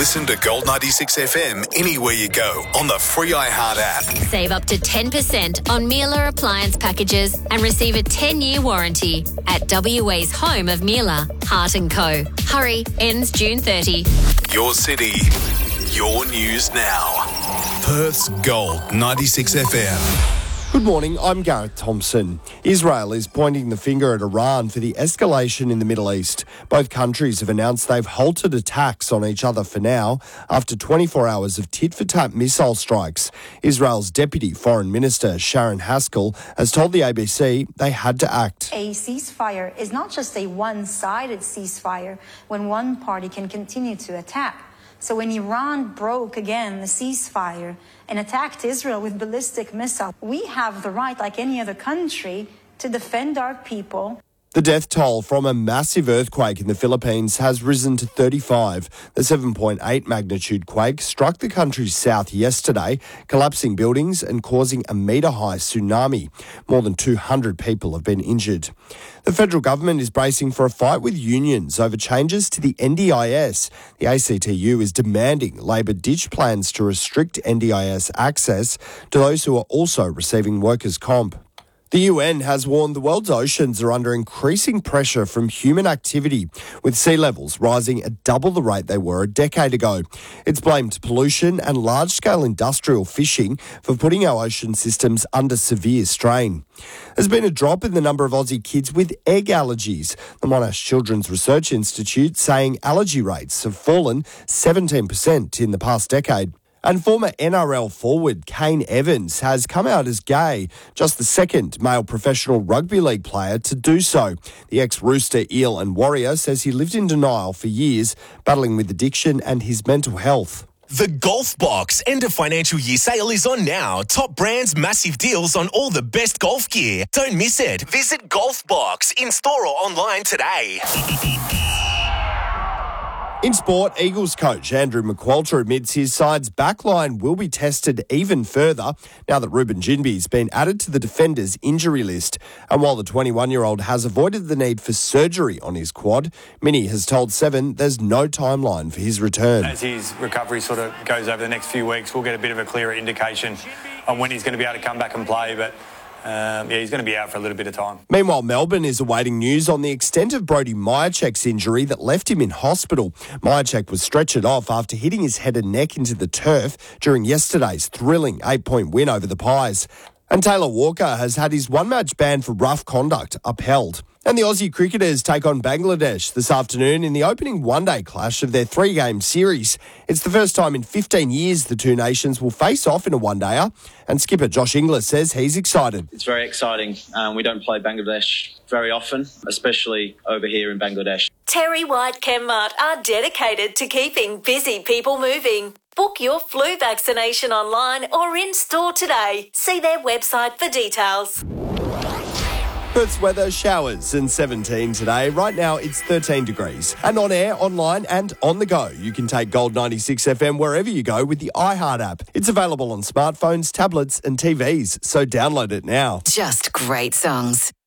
Listen to Gold 96 FM anywhere you go on the free iHeart app. Save up to 10% on Miele appliance packages and receive a 10-year warranty at WA's home of Miele, Hart & Co. Hurry, ends June 30. Your city, your news now. Perth's Gold 96 FM. Good morning, I'm Gareth Thompson. Israel is pointing the finger at Iran for the escalation in the Middle East. Both countries have announced they've halted attacks on each other for now after 24 hours of tit-for-tat missile strikes. Israel's Deputy Foreign Minister Sharon Haskell has told the ABC they had to act. A ceasefire is not just a one-sided ceasefire when one party can continue to attack. So when Iran broke again the ceasefire and attacked Israel with ballistic missiles, we have the right, like any other country, to defend our people. The death toll from a massive earthquake in the Philippines has risen to 35. The 7.8 magnitude quake struck the country's south yesterday, collapsing buildings and causing a metre-high tsunami. More than 200 people have been injured. The federal government is bracing for a fight with unions over changes to the NDIS. The ACTU is demanding Labor ditch plans to restrict NDIS access to those who are also receiving workers' comp. The UN has warned the world's oceans are under increasing pressure from human activity, with sea levels rising at double the rate they were a decade ago. It's blamed pollution and large-scale industrial fishing for putting our ocean systems under severe strain. There's been a drop in the number of Aussie kids with egg allergies. The Monash Children's Research Institute saying allergy rates have fallen 17% in the past decade. And former NRL forward Kane Evans has come out as gay, just the second male professional rugby league player to do so. The ex-Rooster, Eel and Warrior says he lived in denial for years, battling with addiction and his mental health. The Golf Box end of financial year sale is on now. Top brands, massive deals on all the best golf gear. Don't miss it. Visit Golf Box in store or online today. In sport, Eagles coach Andrew McQualter admits his side's backline will be tested even further now that Ruben Ginbey's been added to the defenders' injury list. And while the 21-year-old has avoided the need for surgery on his quad, Minnie has told Seven there's no timeline for his return. As his recovery sort of goes over the next few weeks, we'll get a bit of a clearer indication on when he's going to be able to come back and play, but he's going to be out for a little bit of time. Meanwhile, Melbourne is awaiting news on the extent of Brody Myercheck's injury that left him in hospital. Myercheck was stretchered off after hitting his head and neck into the turf during yesterday's thrilling 8-point win over the Pies. And Taylor Walker has had his one-match ban for rough conduct upheld. And the Aussie cricketers take on Bangladesh this afternoon in the opening one-day clash of their three-game series. It's the first time in 15 years the two nations will face off in a one-dayer, and skipper Josh Inglis says he's excited. It's very exciting. We don't play Bangladesh very often, especially over here in Bangladesh. Terry White Chemmart are dedicated to keeping busy people moving. Book your flu vaccination online or in-store today. See their website for details. Perth's weather, showers and 17 today. Right now it's 13 degrees. And on air, online and on the go. You can take Gold 96 FM wherever you go with the iHeart app. It's available on smartphones, tablets and TVs, so download it now. Just great songs.